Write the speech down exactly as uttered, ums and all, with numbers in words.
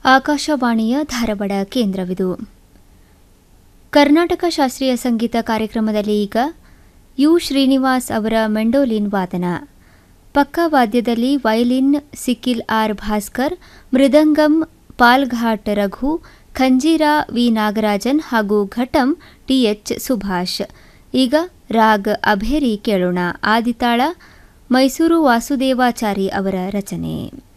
ಆಕಾಶವಾಣಿಯ ಧಾರವಾಡ ಕೇಂದ್ರವಿದು. ಕರ್ನಾಟಕ ಶಾಸ್ತ್ರೀಯ ಸಂಗೀತ ಕಾರ್ಯಕ್ರಮದಲ್ಲಿ ಈಗ ಯು ಶ್ರೀನಿವಾಸ್ ಅವರ ಮೆಂಡೋಲಿನ್ ವಾದನ, ಪಕ್ಕವಾದ್ಯದಲ್ಲಿ violin ಸಿಕ್ಕಿಲ್ R Bhaskar, mridangam Palghat Raghu, ಖಂಜೀರ V Nagarajan ಹಾಗೂ ಘಟಂ ಟಿಎಚ್ ಸುಭಾಷ್. ಈಗ ರಾಗ್ ಅಭೇರಿ ಕೇಳೋಣ. ಆದಿತಾಳ ಮೈಸೂರು ವಾಸುದೇವಾಚಾರಿ ಅವರ ರಚನೆ.